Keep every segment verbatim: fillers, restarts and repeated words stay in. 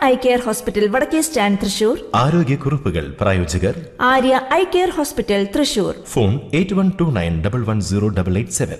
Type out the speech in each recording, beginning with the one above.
Eye care hospital വടക്കേ stand Thrissur. ആരോഗ്യക്കുറിപ്പുകൾ പ്രായോജകർ Arya eye care hospital Thrissur. Phone eight one two nine double one zero double eight seven.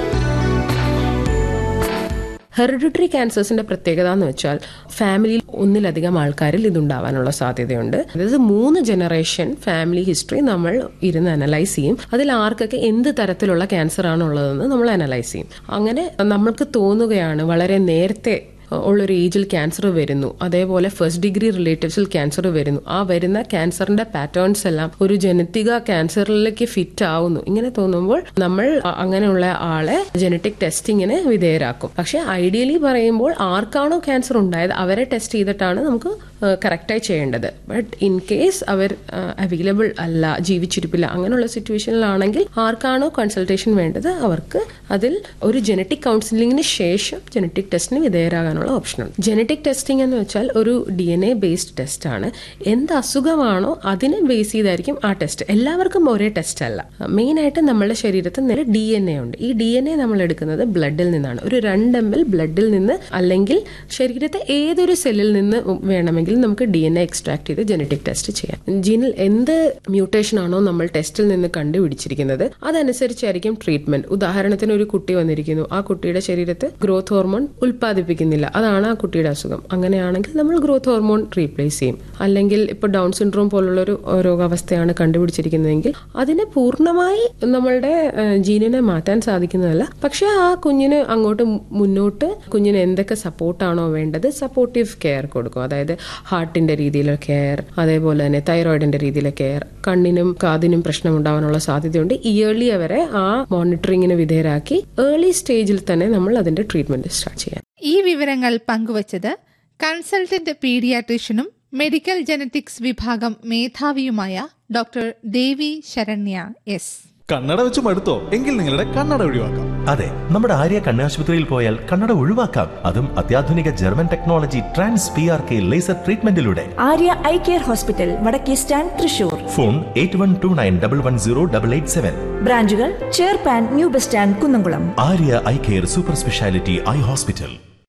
Hereditary ക്യാൻസേഴ്സിന്റെ പ്രത്യേകത എന്ന് വെച്ചാൽ ഫാമിലിയിൽ ഒന്നിലധികം ആൾക്കാരിൽ ഇതുണ്ടാവാനുള്ള സാധ്യതയുണ്ട്. അതായത് മൂന്ന് ജനറേഷൻ ഫാമിലി ഹിസ്റ്ററി നമ്മൾ ഇരുന്ന് അനലൈസ് ചെയ്യും. അതിൽ ആർക്കൊക്കെ എന്ത് തരത്തിലുള്ള ക്യാൻസർ ആണുള്ളതെന്ന് നമ്മൾ അനലൈസ് ചെയ്യും. അങ്ങനെ നമ്മൾക്ക് തോന്നുകയാണ് വളരെ നേരത്തെ ഉള്ളൊരു ഏജിൽ ക്യാൻസർ വരുന്നു, അതേപോലെ ഫസ്റ്റ് ഡിഗ്രി റിലേറ്റീവ്സിൽ ക്യാൻസർ വരുന്നു, ആ വരുന്ന ക്യാൻസറിന്റെ പാറ്റേൺസ് എല്ലാം ഒരു ജനറ്റിക ക്യാൻസറിലേക്ക് ഫിറ്റ് ആവുന്നു. ഇങ്ങനെ തോന്നുമ്പോൾ നമ്മൾ അങ്ങനെയുള്ള ആളെ ജനറ്റിക് ടെസ്റ്റിങ്ങിന് വിധേയരാക്കും. പക്ഷെ ഐഡിയലി പറയുമ്പോൾ ആർക്കാണോ ക്യാൻസർ ഉണ്ടായത് അവരെ ടെസ്റ്റ് ചെയ്തിട്ടാണ് നമുക്ക് കറക്റ്റായി ചെയ്യേണ്ടത്. But in case our available അല്ല, ജീവിച്ചിരിപ്പില്ല, അങ്ങനെയുള്ള സിറ്റുവേഷനിലാണെങ്കിൽ ആർക്കാണോ കൺസൾട്ടേഷൻ വേണ്ടത് അവർക്ക് അതിൽ ഒരു ജനറ്റിക് കൗൺസിലിംഗിന് ശേഷം ജനറ്റിക് ടെസ്റ്റിന് വിധേയരാകാനുള്ള ഓപ്ഷനുണ്ട്. ജനറ്റിക് ടെസ്റ്റിംഗ് എന്ന് വെച്ചാൽ ഒരു D N A based test ആണ്. എന്ത് അസുഖമാണോ അതിനെ ബേസ് ചെയ്തായിരിക്കും ആ ടെസ്റ്റ്. എല്ലാവർക്കും ഒരേ ടെസ്റ്റ് അല്ല. മെയിൻ ആയിട്ട് നമ്മുടെ ശരീരത്തിൽ നില ഡി എൻ എ ഉണ്ട്. ഈ ഡി എൻ എ നമ്മൾ എടുക്കുന്നത് ബ്ലഡിൽ നിന്നാണ്. ഒരു രണ്ട് എം എൽ ബ്ലഡിൽ നിന്ന് അല്ലെങ്കിൽ ശരീരത്തെ ഏതൊരു സെല്ലിൽ നിന്ന് വേണമെങ്കിൽ നമുക്ക് ഡി എൻ എ എക്സ്ട്രാക്ട് ചെയ്ത് ജനറ്റിക് ടെസ്റ്റ് ചെയ്യാം. ജീനിൽ എന്ത് മ്യൂട്ടേഷൻ ആണോ നമ്മൾ ടെസ്റ്റിൽ നിന്ന് കണ്ടുപിടിച്ചിരിക്കുന്നത് അതനുസരിച്ചായിരിക്കും ട്രീറ്റ്മെന്റ്. ഉദാഹരണത്തിന് ഒരു കുട്ടി വന്നിരിക്കുന്നു, ആ കുട്ടിയുടെ ശരീരത്ത് ഗ്രോത്ത് ഹോർമോൺ ഉൽപ്പാദിപ്പിക്കുന്നില്ല, അതാണ് ആ കുട്ടിയുടെ അസുഖം. അങ്ങനെയാണെങ്കിൽ നമ്മൾ ഗ്രോത്ത് ഹോർമോൺ റീപ്ലേസ് ചെയ്യും. അല്ലെങ്കിൽ ഇപ്പോൾ ഡൗൺ സിൻഡ്രോം പോലുള്ളൊരു രോഗാവസ്ഥയാണ് കണ്ടുപിടിച്ചിരിക്കുന്നതെങ്കിൽ അതിനെ പൂർണ്ണമായി നമ്മളുടെ ജീനിനെ മാറ്റാൻ സാധിക്കുന്നതല്ല. പക്ഷെ ആ കുഞ്ഞിന് അങ്ങോട്ട് മുന്നോട്ട് കുഞ്ഞിന് എന്തൊക്കെ സപ്പോർട്ടാണോ വേണ്ടത് സപ്പോർട്ടീവ് കെയർ കൊടുക്കും. അതായത് ഹാർട്ടിന്റെ രീതിയിലെ കെയർ, അതേപോലെ തന്നെ തൈറോയിഡിന്റെ രീതിയിലെ കെയർ, കണ്ണിനും കാതിനും പ്രശ്നം ഉണ്ടാവാനുള്ള സാധ്യതയുണ്ട്. ഇയർലി അവരെ ആ മോണിറ്ററിങ്ങിന് വിധേയരാക്കി ഏർലി സ്റ്റേജിൽ തന്നെ നമ്മൾ അതിന്റെ ട്രീറ്റ്മെന്റ് സ്റ്റാർട്ട് ചെയ്യാം. ഈ വിവരങ്ങൾ പങ്കുവച്ചത് കൺസൾട്ടന്റ് പീഡിയാട്രീഷ്യനും മെഡിക്കൽ ജനറ്റിക്സ് വിഭാഗം മേധാവിയുമായ ഡോക്ടർ ദേവി ശരണ്യ എസ്. കണ്ണട വെച്ച് മടുത്തോ? എങ്കിൽ നിങ്ങളുടെ കണ്ണട ഒഴിവാക്കാം. അതെ, നമ്മുടെ ആര്യ കണ്ണാശുപത്രിയിൽ പോയാൽ കണ്ണട ഒഴിവാക്കാം. അതും അത്യാധുനിക German technology trans P R K laser ട്രീറ്റ്മെന്റിലൂടെ. Arya eye care hospital വടക്കേ stand Thrissur. Phone eight one two nine double one zero double eight seven. ബ്രാഞ്ചുകൾ ചേർപ്പാൻ, new bus stand, Kunnamkulam. Arya eye care super speciality eye hospital.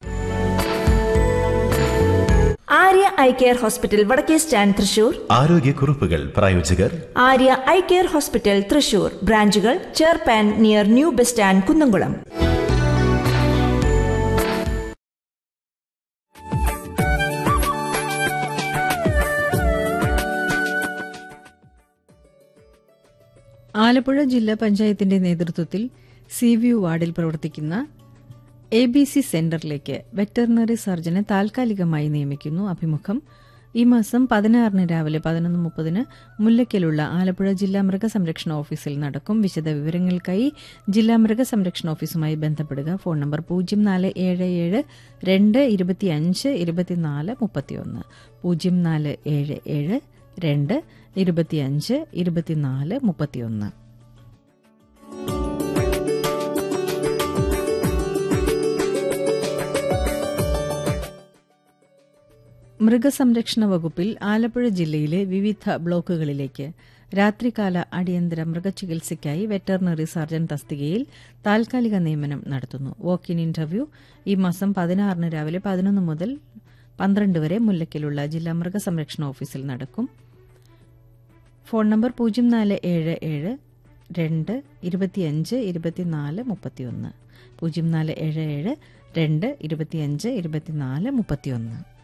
Arya eye care hospital വടക്കേ stand Thrissur. ആരോഗ്യക്കുറിപ്പുകൾ പ്രായോജകർ Arya eye care hospital Thrissur. ബ്രാഞ്ചുകൾ ചേർപ്പാൻ, near new bus stand, Kunnamkulam. Alappuzha ജില്ലാ പഞ്ചായത്തിന്റെ നേതൃത്വത്തിൽ C V U വാർഡിൽ പ്രവർത്തിക്കുന്ന A B C സെന്ററിലേക്ക് വെറ്ററിനറി സർജനെ താൽക്കാലികമായി നിയമിക്കുന്നു. അഭിമുഖം ഈ മാസം പതിനാറിന് രാവിലെ പതിനൊന്ന് മുപ്പതിന് മുല്ലയ്ക്കലുള്ള ആലപ്പുഴ ജില്ലാ മൃഗസംരക്ഷണ ഓഫീസിൽ നടക്കും. വിശദ വിവരങ്ങൾക്കായി ജില്ലാ മൃഗസംരക്ഷണ ഓഫീസുമായി ബന്ധപ്പെടുക. ഫോൺ നമ്പർ പൂജ്യം നാല് ഏഴ് ഏഴ് രണ്ട് ഇരുപത്തിയഞ്ച് ഇരുപത്തിനാല് മുപ്പത്തിയൊന്ന് പൂജ്യം നാല് ഏഴ് ഏഴ് രണ്ട് ഇരുപത്തിയഞ്ച് ഇരുപത്തിനാല് മുപ്പത്തിയൊന്ന്. മൃഗസംരക്ഷണ വകുപ്പിൽ ആലപ്പുഴ ജില്ലയിലെ വിവിധ ബ്ലോക്കുകളിലേക്ക് രാത്രികാല അടിയന്തര മൃഗചികിത്സയ്ക്കായി വെറ്ററിനറി സർജൻ തസ്തികയിൽ താൽക്കാലിക നിയമനം നടത്തുന്നു. വോക്ക് ഇൻ ഇന്റർവ്യൂ ഈ മാസം പതിനാറിന് രാവിലെ പതിനൊന്ന് മുതൽ പന്ത്രണ്ട് വരെ മുല്ലയ്ക്കലുള്ള ജില്ലാ മൃഗസംരക്ഷണ ഓഫീസിൽ നടക്കും. ഫോൺ നമ്പർ പൂജ്യം നാല് ഏഴ് ഏഴ് രണ്ട് ഇരുപത്തിയഞ്ച് ഇരുപത്തിനാല് മുപ്പത്തിയൊന്ന് പൂജ്യം നാല് ഏഴ് ഏഴ് രണ്ട് ഇരുപത്തിയഞ്ച് ഇരുപത്തിനാല് മുപ്പത്തിയൊന്ന്.